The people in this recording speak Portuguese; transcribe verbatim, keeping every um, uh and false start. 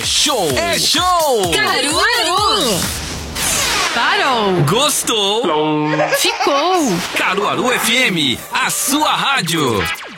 show! É show! Caruaru! Parou! Gostou? Ficou! Caruaru F M, a sua rádio.